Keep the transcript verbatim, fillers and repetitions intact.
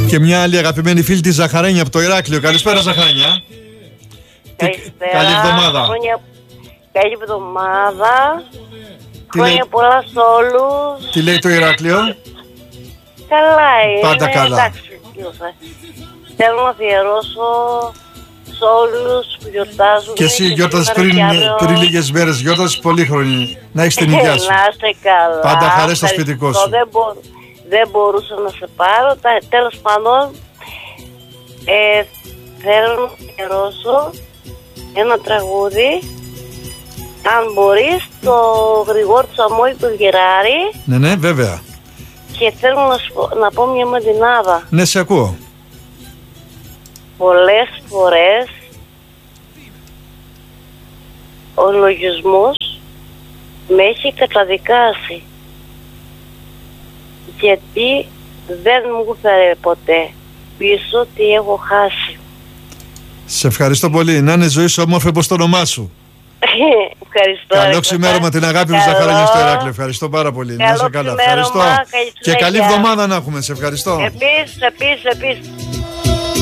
Και μια άλλη αγαπημένη φίλη τη Ζαχαρένια από το Ηράκλειο. Καλησπέρα, Ζαχαρένια. Καλησπέρα. Καλή εβδομάδα. Χρόνια... Καλή εβδομάδα. Τι Χρόνια λέει... πολλά σε όλους. Τι λέει το Ηράκλειο? Καλά είναι. Πάντα καλά. Εντάξει, θέλω να αφιερώσω σε όλους που γιορτάζουν. Και εσύ γιόρταζες πριν, πριν λίγες μέρες. Γιόρταζες πολύχρονη. Να έχεις την υγεία σου. Να είστε καλά. Πάντα χαρές στο σπιτικό σου. Δεν, μπο... δεν μπορούσα να σε πάρω. Τα... Τέλος πάντων, ε, θέλω να αφιερώσω ένα τραγούδι. Αν μπορείς, το Γρηγόρη Τσαμόη του Γεράρη. Ναι, ναι, βέβαια. Και θέλω να, σου, να πω μια μαντινάδα. Ναι, σε ακούω. Πολλές φορές ο λογισμός με έχει καταδικάσει, γιατί δεν μου έφερε ποτέ πίσω τι έχω χάσει. Σε ευχαριστώ πολύ. Να είναι ζωή σου όμορφη όπως το όνομά σου. Ευχαριστώ. Καλό ξημέρωμα, την αγάπη μου Ζαχαρένια στο Ηράκλειο. Ευχαριστώ πάρα πολύ. Καλό Να είσαι καλά. Ευχαριστώ. Και καλή εβδομάδα να έχουμε. Σε ευχαριστώ. Επίσης, επίσης, επίσης.